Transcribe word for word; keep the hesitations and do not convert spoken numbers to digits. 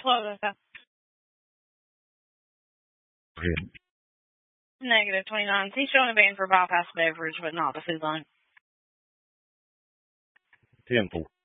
twelve. Negative twenty-nine. He's showing a ban for bypass beverage, but not the food line. ten four.